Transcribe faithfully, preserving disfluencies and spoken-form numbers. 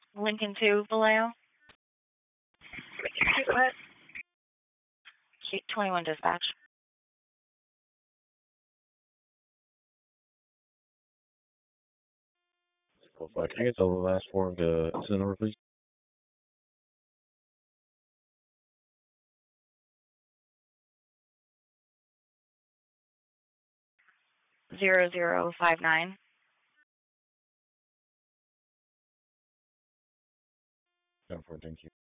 Lincoln two, Vallejo. What? eight twenty-one dispatch. Well, can I get the last four of the incident number, please? Zero zero five nine. ten four, thank you.